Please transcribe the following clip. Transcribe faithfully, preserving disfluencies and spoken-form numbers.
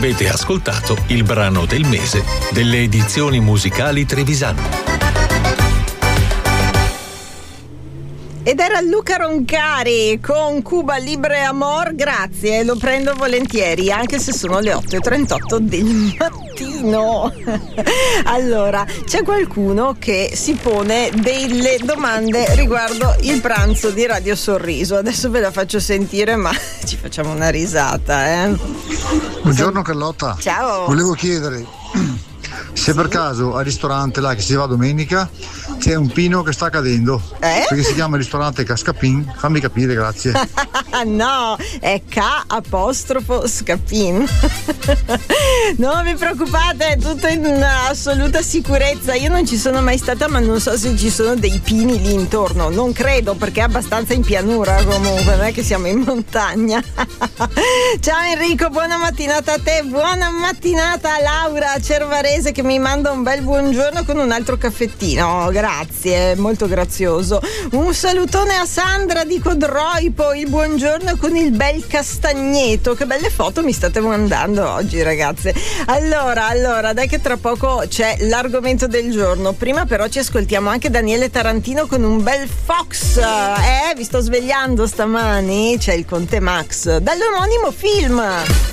Avete ascoltato il brano del mese delle edizioni musicali Trevisan. Ed era Luca Roncari con Cuba Libre Amor. Grazie, lo prendo volentieri, anche se sono le otto e trentotto del mattino. Allora, c'è qualcuno che si pone delle domande riguardo il pranzo di Radio Sorriso. Adesso ve la faccio sentire, ma ci facciamo una risata, eh. Buongiorno Carlotta. Ciao. Volevo chiedere se per caso al ristorante là che si va domenica c'è un pino che sta cadendo, eh? Perché si chiama ristorante Cascapin. Fammi capire, grazie. No, è K apostrofo Scapin. Non vi preoccupate, è tutto in assoluta sicurezza. Io non ci sono mai stata, ma non so se ci sono dei pini lì intorno. Non credo, perché è abbastanza in pianura comunque, non è che siamo in montagna. Ciao Enrico, buona mattinata a te, buona mattinata a Laura Cervarese che mi manda un bel buongiorno con un altro caffettino. Grazie, molto grazioso. Un salutone a Sandra di Codroipo, il buongiorno con il bel castagneto. Che belle foto mi state mandando oggi, ragazze. Allora, allora, dai che tra poco c'è l'argomento del giorno. Prima però ci ascoltiamo anche Daniele Tarantino con un bel Fox. Eh, vi sto svegliando stamani? C'è il Conte Max dall'omonimo film.